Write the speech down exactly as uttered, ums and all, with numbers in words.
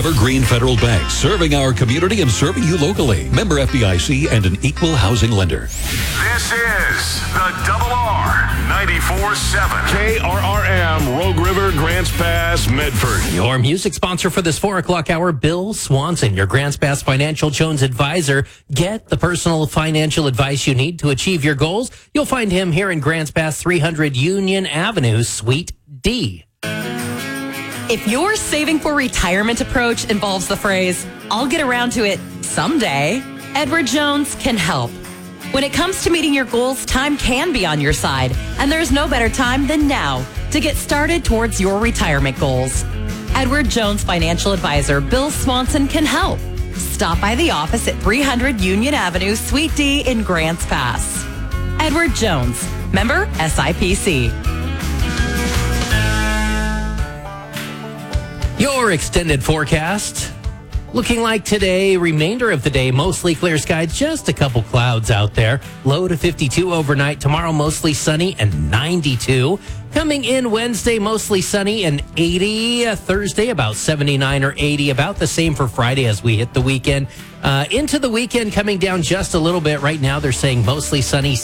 Evergreen Federal Bank, serving our community and serving you locally. Member F D I C and an equal housing lender. This is the Double R ninety-four point seven. K R R M, Rogue River, Grants Pass, Medford. Your music sponsor for this four o'clock hour, Bill Swanson, your Grants Pass Financial Jones advisor. Get the personal financial advice you need to achieve your goals. You'll find him here in Grants Pass, three hundred Union Avenue, Suite D. If your saving for retirement approach involves the phrase, I'll get around to it someday, Edward Jones can help. When it comes to meeting your goals, time can be on your side, and there's no better time than now to get started towards your retirement goals. Edward Jones financial advisor Bill Swanson can help. Stop by the office at three hundred Union Avenue, Suite D in Grants Pass. Edward Jones, member S I P C. Your extended forecast. Looking like today, remainder of the day, mostly clear skies, just a couple clouds out there. Low to fifty-two overnight. Tomorrow, mostly sunny and ninety-two. Coming in Wednesday, mostly sunny and eighty. Thursday, about seventy-nine or eighty. About the same for Friday as we hit the weekend. Uh, into the weekend, coming down just a little bit. Right now, they're saying mostly sunny.